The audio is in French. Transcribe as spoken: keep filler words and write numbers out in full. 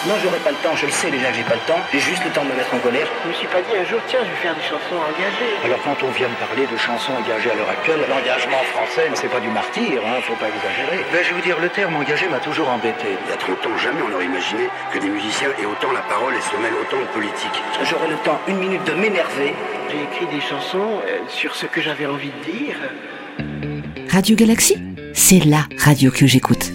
Non, j'aurai pas le temps, je le sais déjà que j'ai pas le temps, j'ai juste le temps de me mettre en colère. Je me suis pas dit un jour, tiens, je vais faire des chansons engagées. Alors quand on vient de parler de chansons engagées à l'heure actuelle, l'engagement français, c'est pas du martyr, hein, faut pas exagérer. Ben, je vais vous dire, le terme engagé m'a toujours embêté. Il y a trente ans, jamais on aurait imaginé que des musiciens aient autant la parole et se mêlent autant de politique. J'aurai le temps, une minute, de m'énerver. J'ai écrit des chansons euh, sur ce que j'avais envie de dire. Radio Galaxie, c'est la radio que j'écoute.